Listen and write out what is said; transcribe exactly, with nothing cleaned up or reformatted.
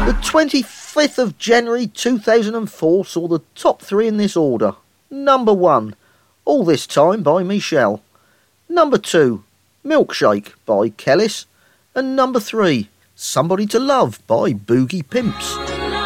The twenty-fifth of January two thousand four saw the top three in this order. Number one, All This Time by Michelle. Number two, Milkshake by Kellis. And number three, Somebody to Love by Boogie Pimps.